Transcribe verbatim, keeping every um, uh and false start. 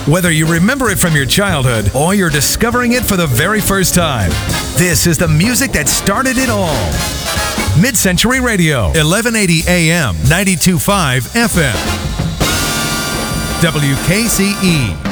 Whether you remember it from your childhood or you're discovering it for the very first time, this is the music that started it all. Mid-Century Radio, eleven eighty A M, ninety-two point five F M. W K C E.